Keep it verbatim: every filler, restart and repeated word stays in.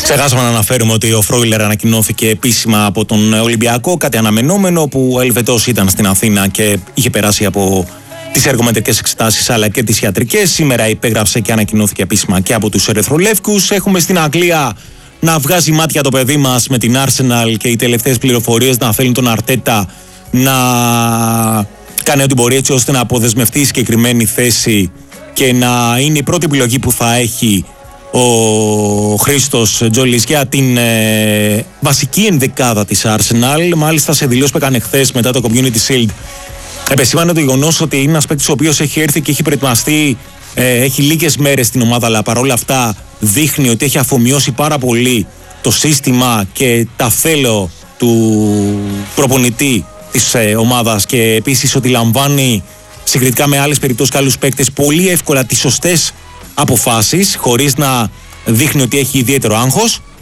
Ξεχάσαμε να αναφέρουμε ότι ο Φρόιλερ ανακοινώθηκε επίσημα από τον Ολυμπιακό, κάτι αναμενόμενο, που ο Ελβετός ήταν στην Αθήνα και είχε περάσει από τις εργομετρικές εξετάσεις αλλά και τις ιατρικές. Σήμερα υπέγραψε και ανακοινώθηκε επίσημα και από τους ερυθρολεύκους. Έχουμε στην Αγγλία να βγάζει μάτια το παιδί μας με την Arsenal και οι τελευταίες πληροφορίες να θέλουν τον Αρτέτα να κάνει ό,τι μπορεί έτσι ώστε να αποδεσμευτεί η συγκεκριμένη θέση και να είναι η πρώτη επιλογή που θα έχει ο Χρήστος Τζόλης για την ε, βασική ενδεκάδα της Arsenal. Μάλιστα σε δηλώσεις που έκανε χθες μετά το Community Shield επεσήμανε το γεγονός ότι είναι ένας παίκτης ο οποίος έχει έρθει και έχει προετοιμαστεί, ε, έχει λίγες μέρες στην ομάδα, αλλά παρόλα αυτά δείχνει ότι έχει αφομοιώσει πάρα πολύ το σύστημα και τα θέλω του προπονητή της ε, ομάδας, και επίσης ότι λαμβάνει συγκριτικά με άλλες περιπτώσεις και άλλους παίκτες πολύ εύκολα τις σωστές αποφάσεις χωρίς να δείχνει ότι έχει ιδιαίτερο άγχος.